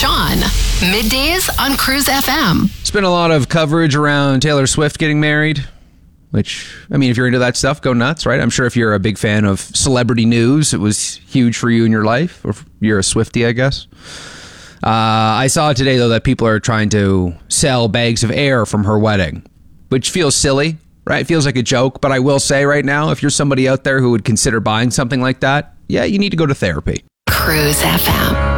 Sean. Middays on Cruise FM. It's been a lot of coverage around Taylor Swift getting married, which, I mean, if you're into that stuff, go nuts, right? I'm sure if you're a big fan of celebrity news, it was huge for you in your life, or if you're a Swiftie, I guess. I saw today, though, that people are trying to sell bags of air from her wedding, which feels silly, right? It feels like a joke, but I will say right now, if you're somebody out there who would consider buying something like that, yeah, you need to go to therapy. Cruise FM.